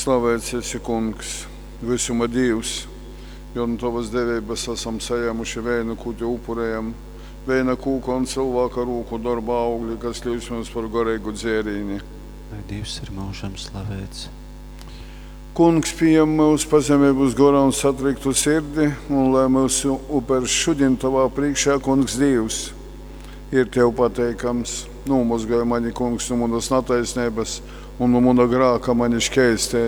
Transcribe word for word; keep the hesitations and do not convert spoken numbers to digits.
Slavēts esi, Kungs, visuma Dievs, jo no Tavas devības esam saņēmuši vēju kuģa upurējam, vēja kūka un cilvēka rūku darba augļi, kas ļaus mums par garīgu dzērīni. Lai Dievs ir mūžam slavēts. Kungs, pieņem mūsu pazemības gorā un satriktu sirdi, un lai mūsu upers šodien Tavā priekšā, Kungs, Dievs, ir Tev pateikams. Numazgāja mani, Kungs, no manas nataisnības un no mana grāka mani šķēstē.